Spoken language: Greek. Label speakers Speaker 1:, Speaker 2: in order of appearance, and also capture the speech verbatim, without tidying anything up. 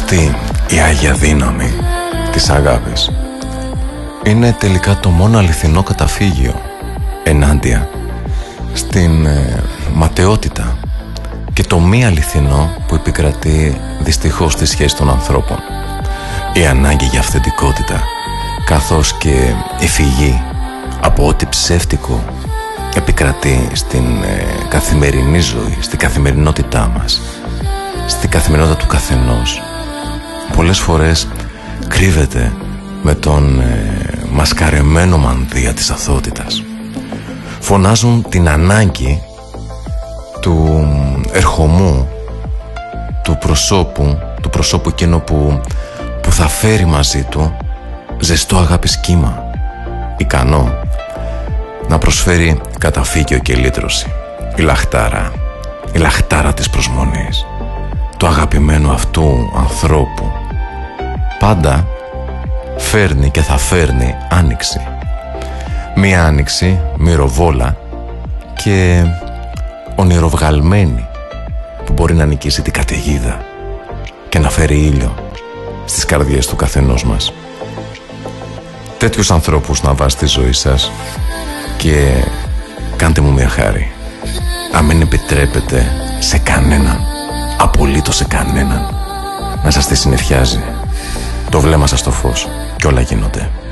Speaker 1: Αυτή η άγια δύναμη της αγάπης είναι τελικά το μόνο αληθινό καταφύγιο ενάντια στην ε, ματαιότητα και το μη αληθινό που επικρατεί δυστυχώς στη σχέση των ανθρώπων. Η ανάγκη για αυθεντικότητα, καθώς και η φυγή από ό,τι ψεύτικο επικρατεί στην ε, καθημερινή ζωή, στην καθημερινότητά μας, στην καθημερινότητα του καθενός, πολλές φορές κρύβεται με τον ε, μασκαρεμένο μανδύα της αθωότητας. Φωνάζουν την ανάγκη του ερχομού, του προσώπου, του προσώπου εκείνο που, που θα φέρει μαζί του ζεστό αγάπης κύμα, ικανό να προσφέρει καταφύγιο και λύτρωση. Η λαχτάρα, η λαχτάρα της προσμονής, του αγαπημένου αυτού ανθρώπου, πάντα φέρνει και θα φέρνει άνοιξη. Μία άνοιξη μυρωβόλα και ονειροβγαλμένη, που μπορεί να νικήσει την καταιγίδα και να φέρει ήλιο στις καρδιές του καθενός μας. Τέτοιους ανθρώπους να βάζει στη ζωή σας και κάντε μου μια χάρη. Αν μην επιτρέπετε σε κανέναν, απολύτως σε κανέναν, να σας τη συννεφιάζει το βλέμμα σας στο φως και όλα γίνονται.